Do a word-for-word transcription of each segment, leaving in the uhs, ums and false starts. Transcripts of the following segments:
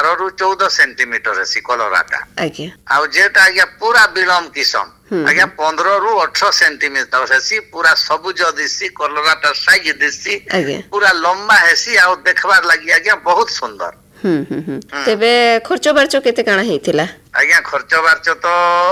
ବାର ରୁ ଚଉଦ ସେଣ୍ଟିମିଟର ହେସି କଲରାଟା ଆଜ୍ଞା ଆଉ ଯେଟା ଆଜ୍ଞା ପୁରା ବିଳମ କିସମ ଆଜ୍ଞା ପନ୍ଦର ରୁ ଅଠର ସେଣ୍ଟିମିଟର ହେସି ପୁରା ସବୁଜ ଦିସି କଲରାଟା ସାଇଜ ଦିସି ଆଜ୍ଞା ପୁରା ଲମ୍ବା ହେସି ଆଉ ଦେଖବାର ଲାଗି ଆଜ୍ଞା ବହୁତ ସୁନ୍ଦର। ହୁଁ ହୁଁ ହୁଁ ତେବେ ଖର୍ଚ୍ଚ ବାର୍ଚ୍ଚ କେତେ କାଣା ହେଇଥିଲା? ଆଜ୍ଞା ଖର୍ଚ୍ଚ ବାର୍ଚ୍ଚ ତ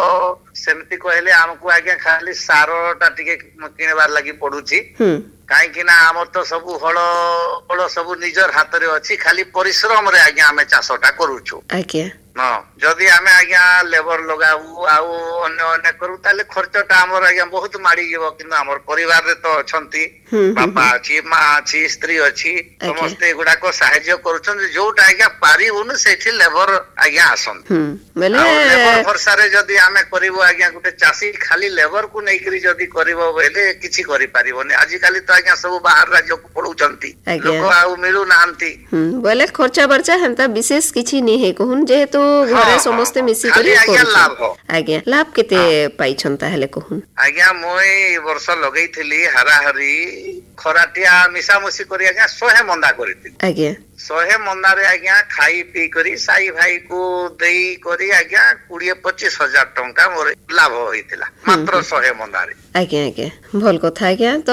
ସେମିତି କହିଲେ ଆମକୁ ଆଜ୍ଞା ଖାଲି ସାରଟା ଟିକେ କିଣିବାର ଲାଗି ପଡୁଛି କାହିଁକି ନା ଆମର ତ ସବୁ ହଳ ହଳ ସବୁ ନିଜର ହାତରେ ଅଛି ଖାଲି ପରିଶ୍ରମରେ ଆଜ୍ଞା ଆମେ ଚାଷଟା କରୁଛୁ। ଆଜ୍ଞା ହଁ ଯଦି ଆମେ ଆଜ୍ଞା ଲେବର ଲଗାଉ ଆଉ ଅନ୍ୟ ଅନ୍ୟ କରୁ ତାହେଲେ ଖର୍ଚ୍ଚଟା ଆମର ଆଜ୍ଞା ବହୁତ ମାଡିଯିବ କିନ୍ତୁ ଆମର ପରିବାରରେ ତ ଅଛନ୍ତି ବାପା ଅଛି ମା ଅଛି ସ୍ତ୍ରୀ ଅଛି ସମସ୍ତେ ଏଗୁଡାକ ସାହାଯ୍ୟ କରୁଛନ୍ତି ଯୋଉଟା ଆଜ୍ଞା ପାରିବୁନି ସେଇଠି ଲେବର ଆଜ୍ଞା ଆସନ୍ତି। ଆଉ ଲେବର ଭରସାରେ ଯଦି ଆମେ କରିବୁ ଆଜ୍ଞା ଗୋଟେ ଚାଷୀ ଖାଲି ଲେବର କୁ ନେଇକରି ଯଦି କରିବ ବୋଇଲେ କିଛି କରିପାରିବନି ଆଜିକାଲି ତ ଆଜ୍ଞା ସବୁ ବାହାର ରାଜ୍ୟକୁ ପଳଉଛନ୍ତି ଲୋକ ଆଉ ମିଳୁନାହାନ୍ତି ବୋଇଲେ ଖର୍ଚ୍ଚ ବାର୍ଚ୍ଚା ହେନ୍ତା ବିଶେଷ କିଛି ନି ହେ କହୁନ ଯେହେତୁ ଘରେ ସମସ୍ତେ ମିଶିକରି କରୁଛନ୍ ଆଜ୍ଞା ଲାଭ କେତେ ପାଇଛନ୍ ତାହେଲେ କହୁନ? ଆଜ୍ଞା ମୁଁ ଏଇ ବର୍ଷ ଲଗେଇଥିଲି ହାରାହାରି ଖରାଟିଆ ମିଶାମିଶି କରି ଆଜ୍ଞା ଶହେ ମନ୍ଦା କରିଥିଲି। ଆଜ୍ଞା ଶହେ ମନ୍ଦାରେ ଆଜ୍ଞା ଖାଇ ପିଇ କରି ସାଇ ଭାଇ କୁ ଦେଇ କରି ଆଜ୍ଞା କୋଡିଏ ପଚିଶ ହଜାର ଟଙ୍କା ମୋର ଲାଭ ହେଇଥିଲା ମାତ୍ର ଶହେ ମନ୍ଦାରେ। ଆଜ୍ଞା ଆଜ୍ଞା ଭଲ କଥା ଆଜ୍ଞା ତ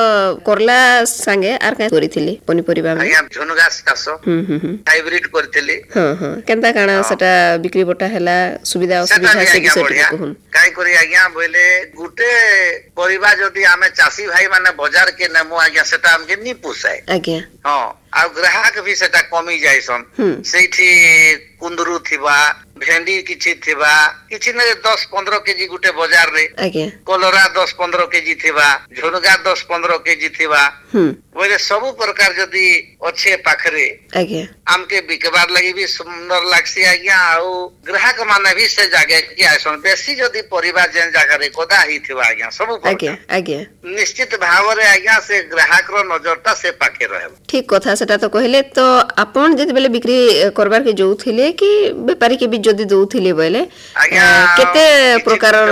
କରଲା ସାଙ୍ଗେ ଆର କାଁ କରିଥିଲି ପନିପରିବା ଆଜ୍ଞା ଝୁନଗାଛ ଚାଷ ହାଇବ୍ରିଡ କରିଥିଲି। ହଁ ହଁ କେନ୍ତା କାଣା ସେଟା ବିକ୍ରି ବଟା ହେଲା ସୁବିଧା ଅସୁବିଧା ସେ ବିଷୟ ଟିକେ କହୁନ? କାଇଁ କରି ଆଜ୍ଞା ବୋଇଲେ ଗୋଟେ ପରିବା ଯଦି ଆମେ ଚାଷୀ ଭାଇ ମାନେ ବଜାର କେ ନେମୁ ଆଜ୍ଞା ସେଟା ଆମକେ ନି ପୁଷାଏ। ଆଜ୍ଞା ହଁ ଆଉ ଗ୍ରାହକ ବି ସେଟା କମି ଯାଇସନ୍ ସେଇଠି କୁନ୍ଦରୁ ଥିବା ଭେଣ୍ଡି କିଛି ଥିବା କିଛି ନା ଦଶ ପନ୍ଦର କେଜି ଗୋଟେ ବଜାରରେ କଲରା ଦଶ ପନ୍ଦର କେଜି ଥିବା ଝୁନଗା ଦଶ ପନ୍ଦର କେଜି ଥିବା ବୋଇଲେ ସବୁ ପ୍ରକାର ଯଦି ଅଛେ ପାଖରେ ଆମକେ ବିକବାର ଲାଗି ବି ସୁନ୍ଦର ଲାଗସି ଆଜ୍ଞା ଆଉ ଗ୍ରାହକ ମାନେ ବି ସେ ଜାଗାକି ଆସନ୍ ବେଶୀ ଯଦି ପରିବା ଯେନ୍ ଜାଗାରେ ଗଦା ହେଇଥିବା ଆଜ୍ଞା ସବୁ ପ୍ରକାର ନିଶ୍ଚିତ ଭାବରେ ଆଜ୍ଞା ସେ ଗ୍ରାହକର ନଜରଟା ସେ ପାଖେ ରହିବ। ଠିକ କଥା ସେଟା ତ କହିଲେ ତ ଆପଣ ଯେତେବେଳେ ବିକ୍ରି କରବାର କେ ଯାଉଥିଲେ କି ବେପାରୀ କେ ବି ଯଦି ଦଉଥିଲେ ବୋଇଲେ କେତେ ପ୍ରକାରର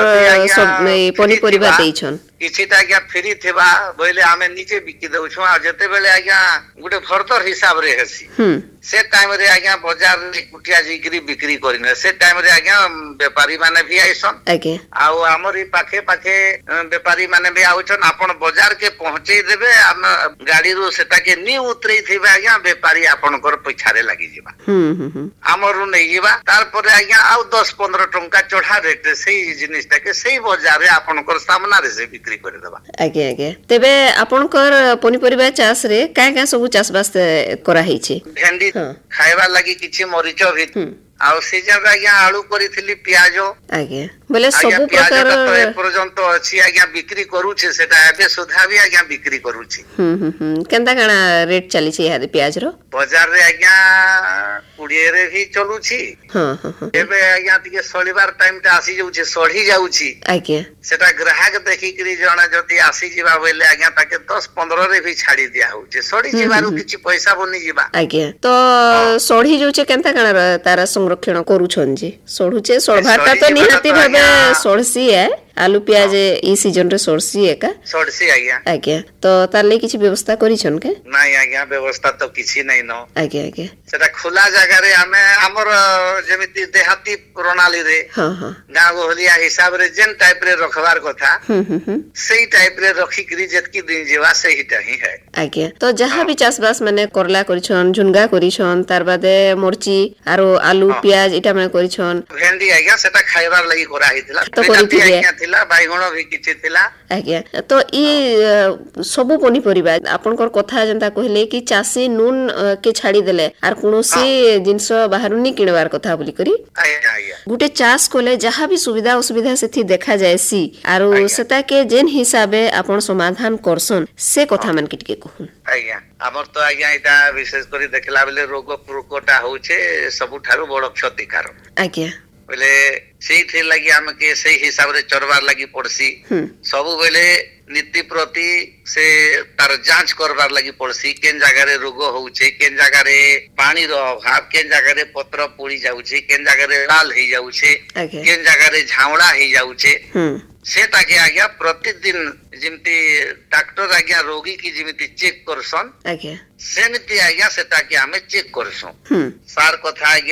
ପନିପରିବା ଦେଇଛନ୍? କିଛିଟା ଆଜ୍ଞା ଫ୍ରି ଥିବା ବୋଇଲେ ଆମେ ନିଜେ ବିକି ଦଉଛୁ ଆଉ ଯେତେବେଳେ ଆଜ୍ଞା ଗୋଟେ ଫର୍ଦର ହିସାବରେ ହେସି ସେ ଟାଇମ ରେ ଆଜ୍ଞା ବଜାରରେ କୁଟିଆ ଯାଇକିରି ବିକ୍ରି କରିନେ ସେ ଟାଇମ ରେ ଆଜ୍ଞା ବେପାରୀ ମାନେ ବି ଆଇସନ୍ ଆଉ ଆମର ଏଇ ପାଖେ ପାଖେ ବେପାରୀ ମାନେ ବି ଆଉଛନ୍ ଆପଣ ବଜାର କେ ପହଞ୍ଚେଇ ଦେବେ ଆମେ ଗାଡିରୁ ସେଟାକେ ନି ଉତରେଇ ଥିବେ ଆଜ୍ଞା ବେପାରୀ ଆପଣଙ୍କର ପଇସାରେ ଲାଗିଯିବା ଆମରୁ ନେଇଯିବା ତାରପରେ ଆଜ୍ଞା ଆଉ ଦଶ ପନ୍ଦର ଟଙ୍କା ଚଢା ରେଟ ସେଇ ଜିନିଷଟାକେ ସେଇ ବଜାରରେ ଆପଣଙ୍କର ସାମ୍ନାରେ ସେ ବିକ୍ରି କରିଦେବା। ଆଜ୍ଞା ଆଜ୍ଞା ତେବେ ଆପଣଙ୍କର ପନିପରିବା ଚାଷ ରେ କାଁ କାଁ ସବୁ ଚାଷ ବାସ କରାହେଇଛି? ଭେଣ୍ଡି ଖାଇବା ଲାଗି କିଛି ମରିଚ ବି ଆଉ ସେ ଜାଗା ଆଜ୍ଞା ଆଳୁ କରିଥିଲି ପିଆଜ ଆଜ୍ଞା ବୋଲେ ଆଜ୍ଞା ସବୁ ପିଆଜ ପ୍ରକାର ଟା ତ ଏପର୍ଯ୍ୟନ୍ତ ଅଛି ଆଜ୍ଞା ବିକ୍ରି କରୁଛି ସେଟା ଏବେ ସୁଧା ବି ଆଜ୍ଞା ବିକ୍ରି କରୁଛି। ହୁଁ ହୁଁ ହୁଁ କେନ୍ତା କାଣା ରେଟ୍ ଚାଲିଛି ଇହାଦେ ପିଆଜ ର? ବଜାରରେ ଆଜ୍ଞା କୋଡିଏରେ ବି ଚଲୁଛି ଏବେ ଆଜ୍ଞା ଟିକେ ସଳିବାର ଟାଇମ ଟା ଆସି ଯାଉଛି ସଢି ଯାଉଛି ଆଜ୍ଞା ସେଟା ଗ୍ରାହକ ଦେଖିକିରି ଜଣେ ଯଦି ଆସିଯିବା ବୋଇଲେ ଆଜ୍ଞା ତାକେ ଦଶ ପନ୍ଦରରେ ବି ଛାଡି ଦିଆ ହଉଛି ସଢି ଯିବାରୁ କିଛି ପଇସା ବନିଯିବା। ଆଜ୍ଞା ତ ସଢି ଯାଉଛେ କେନ୍ତା କାଣା ତାର ସଂରକ୍ଷଣ କରୁଛନ୍ ଯେ ସଢୁଛେ ସଢବାଟା ତ ନିହାତି ଭାବେ ସଢସି ଆଲୁ ପିଆଜ ଇ ସିଜନ ରେ ସଢସି ଏକା ସଢସି ଆଜ୍ଞା ଆଜ୍ଞା ତ ତାର ଲାଗି କିଛି ବ୍ୟବସ୍ଥା କରିଛନ୍ କେ? ନାଇଁ ଆଜ୍ଞା ବ୍ୟବସ୍ଥା ତ କିଛି ନାଇଁ ନ ଆଜ୍ଞା ଆଜ୍ଞା ସେଟା ଖୋଲା ଜାଗାରେ ଆମେ ଆମର ଯେମିତି ଦେହାତି ପ୍ରଣାଳୀରେ ଗାଁ ଗହଳିଆ ହିସାବରେ ଯେନ୍ ଟାଇପ ରେ ରଖବାର କଥା ସେଇ ଟାଇପ ରେ ରଖିକିରି ଯେତକି ଦିନ ଯିବା ସେଇଟା ହିଁ ହେ। ଆଜ୍ଞା ତ ଯାହା ବି ଚାଷ ବାସ ମାନେ କରଲା କରିଛନ୍ ଝୁନଗା କରିଛନ୍ ତାର ବାଦେ ମର୍ଚି ଆରୁ ଆଲୁ ପିଆଜ ଏଟା ମାନେ କରିଛନ୍ ଭେଣ୍ଡି ଆଜ୍ଞା ସେଟା ଖାଇବାର ଲାଗି କରା ହେଇଥିଲା ତ କରିଥିବେ ଥିଲା ବାଇଗଣ ବି କିଛି ଥିଲା ଆଜ୍ଞା ତ ଇ ସବୁ ପନିପରିବା ଆପଣଙ୍କର କଥା ଯେନ୍ତା କହିଲେ କି ଚାଷୀ ନୁନ କେ ଛାଡିଦେଲେ ଆର କୌଣସି ଜିନିଷ ବାହାରୁନି କିଣବାର କଥା ବୋଲି କରି ଗୋଟେ ଚାଷ କଲେ ଯାହା ବି ସୁବିଧା ଅସୁବିଧା ସେଠି ଦେଖା ଯାଏସି ଆରୁ ସେଟା କେ ଯେନ୍ ହିସାବେ ଆପଣ ସମାଧାନ କରସନ୍ ସେ କଥା ମାନକେ ଟିକେ କହୁନ୍। ଆଜ୍ଞା ଆମର ତ ଆଜ୍ଞା ଏଇଟା ବିଶେଷ କରି ଦେଖିଲା ବେଲେ ରୋଗ ପୋକଟା ହଉଛେ ସବୁଠାରୁ ବଡ କ୍ଷତିକାରକ ଆଜ୍ଞା ବୋଇଲେ ସେଇଥି ଲାଗି ଆମକେ ସେଇ ହିସାବରେ ଚରବାର ଲାଗି ପଡସି ସବୁବେଲେ ନୀତି ପ୍ରତି ସେ ତାର ଯାଞ୍ଚ କରବାର ଲାଗି ପଡସି କେନ୍ ଜାଗାରେ ରୋଗ ହଉଛେ କେନ୍ ଜାଗାରେ ପାଣିର ଅଭାବ କେନ୍ ଜାଗାରେ ପତ୍ର ପୋଡି ଯାଉଛେ କେନ୍ ଜାଗାରେ ଲାଲ ହେଇଯାଉଛେ କେନ୍ ଜାଗାରେ ଝାଉଁଳା ହେଇଯାଉଛେ ସେଟାକେ ଆଜ୍ଞା ପ୍ରତିଦିନ ଯେମିତି ଡାକ୍ତର ଆଜ୍ଞା ରୋଗୀ କି ଯେମିତି ଚେକ୍ କରସନ୍ ସେମିତି ଆଜ୍ଞା ସେଟାକେ ଆମେ ଚେକ୍ କରସୁଁ ସାର୍ କଥା ଆଜ୍ଞା